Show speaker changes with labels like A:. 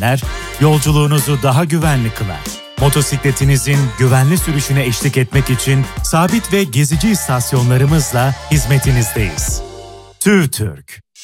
A: yolculuğunuzu daha güvenli kılar. Motosikletinizin güvenli sürüşüne eşlik etmek için sabit ve gezici istasyonlarımızla hizmetinizdeyiz. TÜVTÜRK